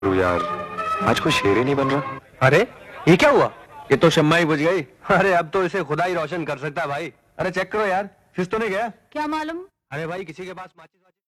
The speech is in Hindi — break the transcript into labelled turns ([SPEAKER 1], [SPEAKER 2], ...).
[SPEAKER 1] यार आज कोई शेर ही नहीं बन रहा।
[SPEAKER 2] अरे ये क्या हुआ?
[SPEAKER 1] ये तो शम्मा ही बुझ गई।
[SPEAKER 2] अरे अब तो इसे खुदा ही रोशन कर सकता है भाई। अरे चेक करो यार, फिस तो नहीं गया?
[SPEAKER 3] क्या मालूम।
[SPEAKER 2] अरे भाई किसी के पास माचिस